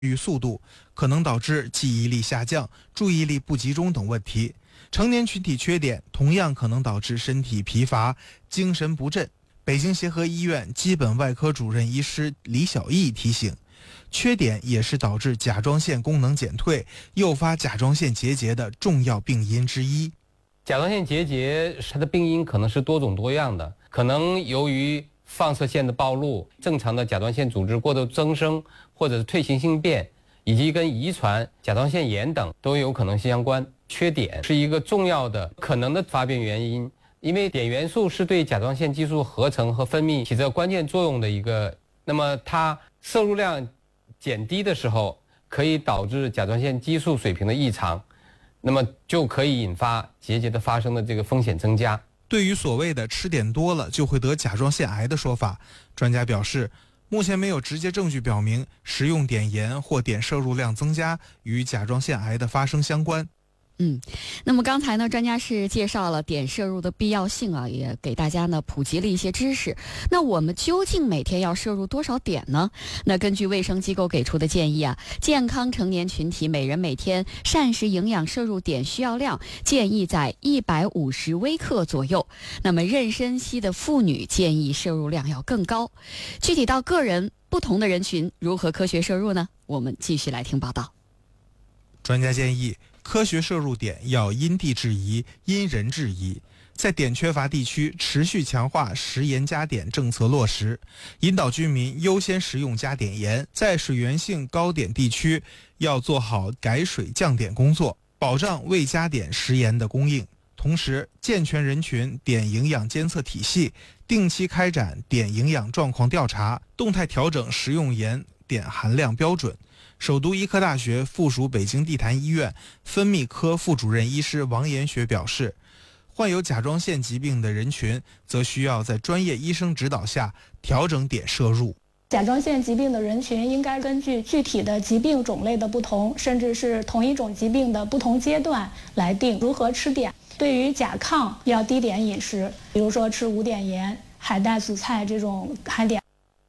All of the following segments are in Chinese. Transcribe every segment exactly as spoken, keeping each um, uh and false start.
育速度，可能导致记忆力下降、注意力不集中等问题。成年群体缺碘同样可能导致身体疲乏、精神不振。北京协和医院基本外科主任医师李小艺提醒，缺碘也是导致甲状腺功能减退、诱发甲状腺结节的重要病因之一。 甲状腺结节它的病因可能是多种多样的，可能由于放射线的暴露、正常的甲状腺组织过度增生，或者是退行性变，以及跟遗传、甲状腺炎等都有可能相关。缺碘是一个重要的可能的发病原因，因为碘元素是对甲状腺激素合成和分泌起着关键作用的一个，那么它摄入量减低的时候，可以导致甲状腺激素水平的异常，那么就可以引发结节的发生的这个风险增加。 对于所谓的吃碘多了就会得甲状腺癌的说法，专家表示，目前没有直接证据表明食用碘盐或碘摄入量增加与甲状腺癌的发生相关。 嗯，那么刚才呢，专家是介绍了碘摄入的必要性啊，也给大家呢普及了一些知识。那我们究竟每天要摄入多少碘呢？那根据卫生机构给出的建议啊，健康成年群体每人每天膳食营养摄入碘需要量建议在一百五十微克左右。那么妊娠期的妇女建议摄入量要更高。具体到个人不同的人群如何科学摄入呢？我们继续来听报道。 专家建议，科学摄入碘要因地制宜、因人制宜，在碘缺乏地区持续强化食盐加碘政策落实，引导居民优先食用加碘盐。在水源性高碘地区，要做好改水降碘工作，保障未加碘食盐的供应。同时，健全人群碘营养监测体系，定期开展碘营养状况调查，动态调整食用盐碘含量标准。首都医科大学附属北京地坛医院分泌科副主任医师王延学表示，患有甲状腺疾病的人群则需要在专业医生指导下调整碘摄入。 甲状腺疾病的人群应该根据具体的疾病种类的不同，甚至是同一种疾病的不同阶段来定如何吃碘。对于甲亢要低碘饮食，比如说吃无碘盐、海带、紫菜这种含碘。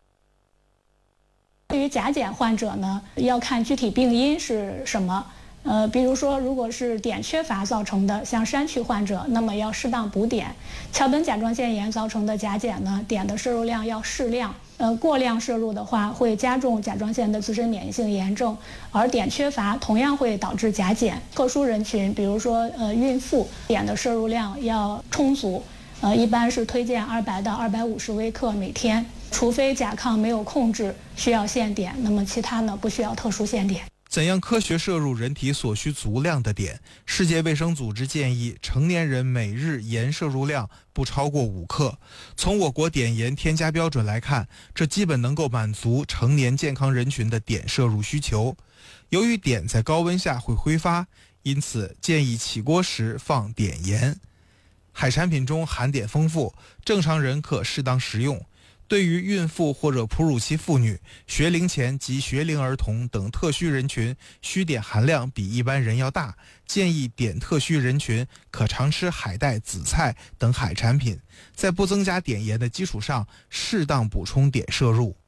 对于甲减患者呢，要看具体病因是什么。呃，比如说，如果是碘缺乏造成的，像山区患者，那么要适当补碘。桥本甲状腺炎造成的甲减呢，碘的摄入量要适量。呃，过量摄入的话，会加重甲状腺的自身免疫性炎症，而碘缺乏同样会导致甲减。特殊人群，比如说呃孕妇，碘的摄入量要充足。呃，一般是推荐二百到二百五十微克每天。除非甲亢没有控制需要限碘，那么其他呢不需要特殊限碘。 怎样科学摄入人体所需足量的碘？世界卫生组织建议成年人每日盐摄入量不超过五克。从我国碘盐添加标准来看，这基本能够满足成年健康人群的碘摄入需求。由于碘在高温下会挥发，因此建议起锅时放碘盐。海产品中含碘丰富，正常人可适当食用。对于孕妇或者哺乳期妇女、学龄前及学龄儿童等特需人群，需碘含量比一般人要大，建议碘特需人群可常吃海带、紫菜等海产品，在不增加碘盐的基础上，适当补充碘摄入。